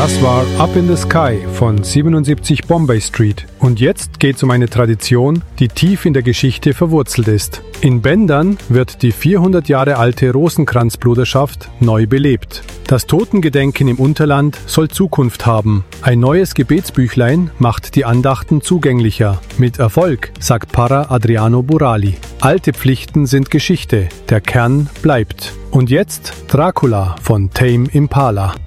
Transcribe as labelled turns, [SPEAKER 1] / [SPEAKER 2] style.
[SPEAKER 1] Das war Up in the Sky von 77 Bombay Street. Und jetzt geht's um eine Tradition, die tief in der Geschichte verwurzelt ist. In Bendern wird die 400 Jahre alte Rosenkranzbruderschaft neu belebt. Das Totengedenken im Unterland soll Zukunft haben. Ein neues Gebetsbüchlein macht die Andachten zugänglicher. Mit Erfolg, sagt Pfarrer Adriano Burali. Alte Pflichten sind Geschichte, der Kern bleibt. Und jetzt Dracula von Tame Impala.